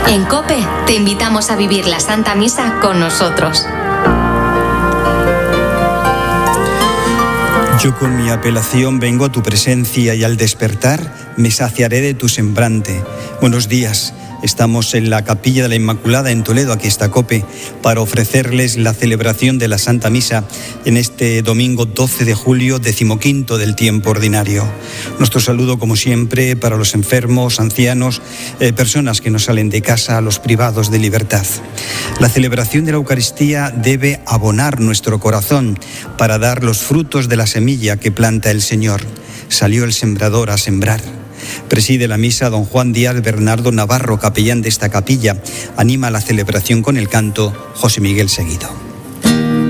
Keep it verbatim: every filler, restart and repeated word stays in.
En COPE te invitamos a vivir la Santa Misa con nosotros. Yo con mi apelación vengo a tu presencia y al despertar me saciaré de tu semblante. Buenos días. Estamos en la Capilla de la Inmaculada en Toledo, aquí está COPE, para ofrecerles la celebración de la Santa Misa en este domingo doce de julio, decimoquinto del tiempo ordinario. Nuestro saludo, como siempre, para los enfermos, ancianos, eh, personas que no salen de casa, los privados de libertad. La celebración de la Eucaristía debe abonar nuestro corazón para dar los frutos de la semilla que planta el Señor. Salió el sembrador a sembrar. Preside la misa don Juan Díaz Bernardo Navarro, capellán de esta capilla. Anima la celebración con el canto José Miguel Seguido.